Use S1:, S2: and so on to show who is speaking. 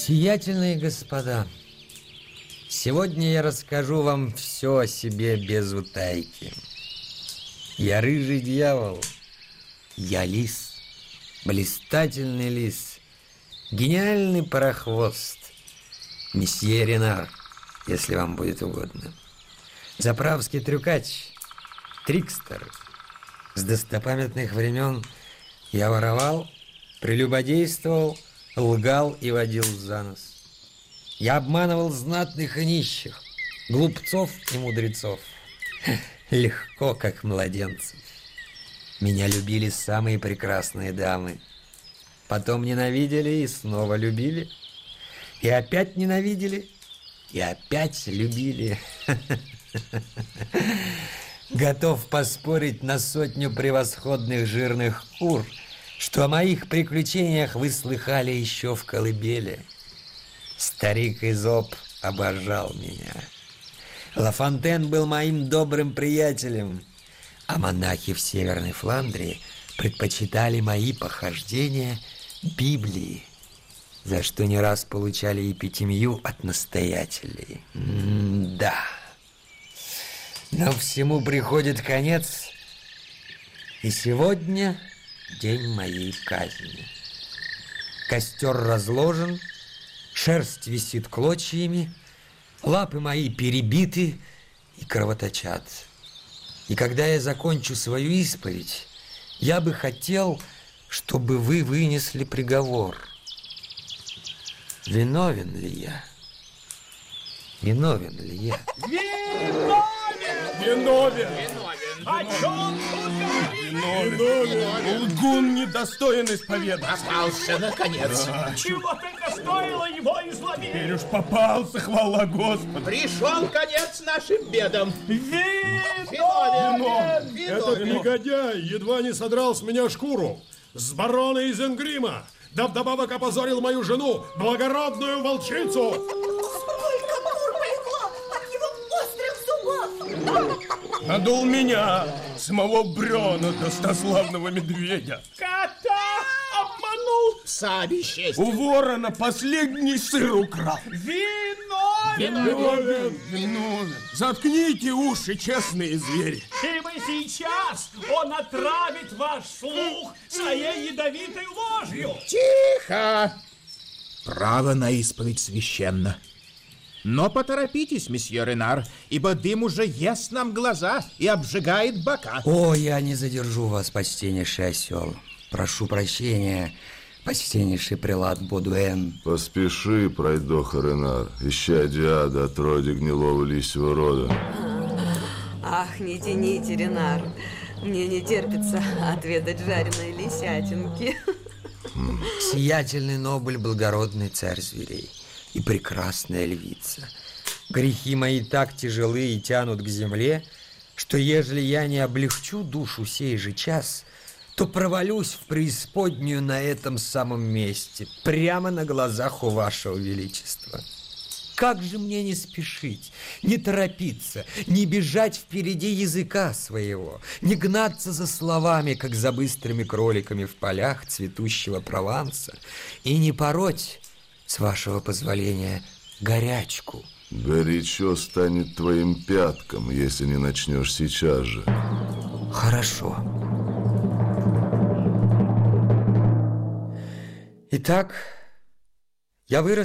S1: Сиятельные господа, сегодня я расскажу вам все о себе без утайки. Я рыжий дьявол, я лис, блистательный лис, гениальный парохвост, месье Ренар, если вам будет угодно, заправский трюкач, трикстер. С достопамятных времен я воровал, прелюбодействовал, лгал и водил за нос. Я обманывал знатных и нищих, глупцов и мудрецов. Легко, как младенцев. Меня любили самые прекрасные дамы. Потом ненавидели и снова любили. И опять ненавидели, и опять любили. Готов поспорить на 100 превосходных жирных кур, что о моих приключениях вы слыхали еще в колыбели. Старик Изоп обожал меня. Ла Фонтен был моим добрым приятелем, а монахи в Северной Фландрии предпочитали мои похождения Библии, за что не раз получали эпитемию от настоятелей. Да. Но всему приходит конец, и сегодня день моей казни. Костер разложен, шерсть висит клочьями, лапы мои перебиты и кровоточат. И когда я закончу свою исповедь, я бы хотел, чтобы вы вынесли приговор. Виновен ли я? Виновен ли я?
S2: Виновен! О чем тут говорили? Виновен! Лгун недостоин исповедаться.
S3: Попался, наконец.
S2: Да.
S4: Чего только стоило его изловить?
S2: Теперь уж попался, хвала Господу.
S3: Пришел конец нашим бедам.
S2: Виновен!
S5: Этот негодяй едва не содрал с меня шкуру. С барона из Энгрима. Да вдобавок опозорил мою жену, благородную волчицу.
S6: Сколько кур полегло от его острых зубов!
S2: Надул меня, самого Брёна, достославного медведя.
S4: Кота обманул!
S3: Пса бесчестия.
S2: У ворона последний сыр украл.
S4: Виновен!
S2: Заткните уши, честные звери.
S4: Ибо сейчас он отравит ваш слух своей ядовитой ложью.
S3: Тихо! Право на исповедь священно. Но поторопитесь, месье Ренар, ибо дым уже ест нам глаза и обжигает бока.
S1: О, я не задержу вас, почтеннейший осел. Прошу прощения, почтеннейший прелат Бодуэн.
S7: Поспеши, пройдоха Ренар, исчадие ада, отродье гнилого лисьего рода.
S8: Ах, не тяните, Ренар. Мне не терпится отведать жареной лисятинки.
S1: Сиятельный Нобль, благородный царь зверей и прекрасная львица. Грехи мои так тяжелы и тянут к земле, что ежели я не облегчу душу сей же час, то провалюсь в преисподнюю на этом самом месте, прямо на глазах у вашего величества. Как же мне не спешить, не торопиться, не бежать впереди языка своего, не гнаться за словами, как за быстрыми кроликами в полях цветущего Прованса, и не пороть, с вашего позволения, горячку.
S7: Горячо станет твоим пяткам, если не начнешь сейчас же.
S1: Хорошо. Итак, я вырос